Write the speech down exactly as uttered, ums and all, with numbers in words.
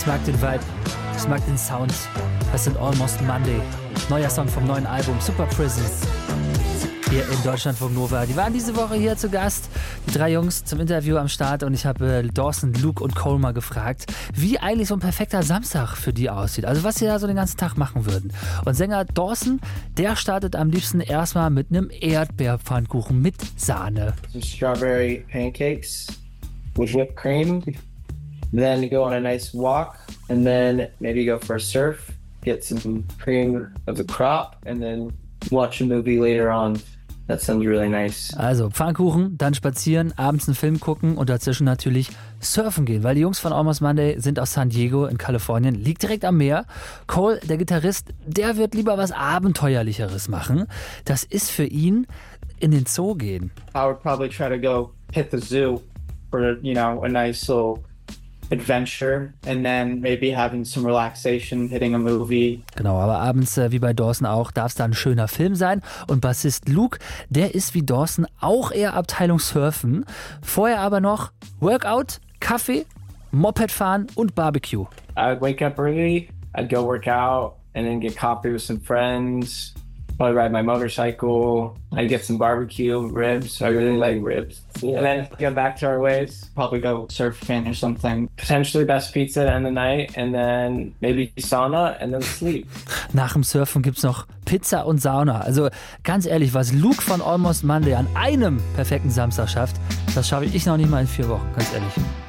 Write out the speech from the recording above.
Ich mag den Vibe, ich mag den Sound. Das sind Almost Monday. Neuer Song vom neuen Album Super Prisons. Hier in Deutschlandfunk Nova. Die waren diese Woche hier zu Gast, die drei Jungs zum Interview am Start, und ich habe Dawson, Luke und Cole mal gefragt, wie eigentlich so ein perfekter Samstag für die aussieht. Also was sie da so den ganzen Tag machen würden. Und Sänger Dawson, der startet am liebsten erstmal mit einem Erdbeerpfannkuchen mit Sahne. Some strawberry pancakes with whipped cream. Then go on a nice walk and then maybe go for a surf, get some cream of the crop and then watch a movie later on. That sounds really nice. Also Pfannkuchen, dann spazieren, abends einen Film gucken und dazwischen natürlich surfen gehen, weil die Jungs von Almost Monday sind aus San Diego in Kalifornien, liegt direkt am Meer. Cole, der Gitarrist, der wird lieber was Abenteuerlicheres machen. Das ist für ihn in den Zoo gehen. I would probably try to go hit the zoo for, you know, a nice little adventure and then maybe having some relaxation, hitting a movie. Genau, aber abends, äh, wie bei Dawson auch, darf es da ein schöner Film sein. Und Bassist Luke, der ist wie Dawson auch eher Abteilung Surfen. Vorher aber noch Workout, Kaffee, Moped fahren und Barbecue. I'd wake up early, I'd go work out and then get coffee with some friends. Probably ride my motorcycle. I'd get some barbecue ribs. I really like ribs. And then go back to our ways. Probably go surfing or something. Potentially best pizza to end the night. And then maybe sauna and then sleep. Nach dem Surfen gibt's noch Pizza und Sauna. Also ganz ehrlich, was Luke von Almost Monday an einem perfekten Samstag schafft, das schaffe ich noch nicht mal in vier Wochen. Ganz ehrlich.